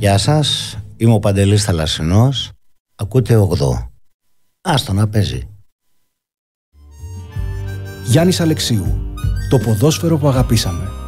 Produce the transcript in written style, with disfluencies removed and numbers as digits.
Γεια σας, είμαι ο Παντελής Θαλασσινός. Ακούτε 8. Άστο να παίζει. Γιάννης Αλεξίου. Το ποδόσφαιρο που αγαπήσαμε.